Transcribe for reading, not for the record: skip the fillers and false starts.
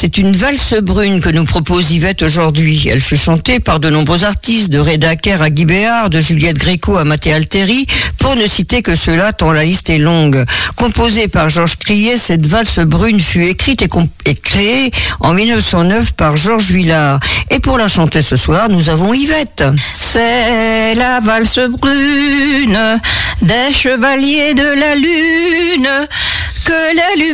C'est une valse brune que nous propose Yvette aujourd'hui. Elle fut chantée par de nombreux artistes, de Reda Kerr à Guy Béard, de Juliette Gréco à Matteo Alteri, pour ne citer que cela tant la liste est longue. Composée par Georges Criet, cette valse brune fut écrite et créée en 1909 par Georges Vuillard. Et pour la chanter ce soir, nous avons Yvette. C'est la valse brune des chevaliers de la lune que la lumière